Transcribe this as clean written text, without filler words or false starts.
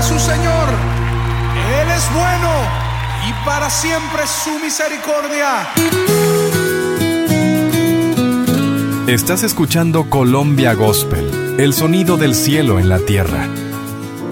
su Señor. Él es bueno y para siempre su misericordia. Estás escuchando Colombia Gospel, el sonido del cielo en la tierra.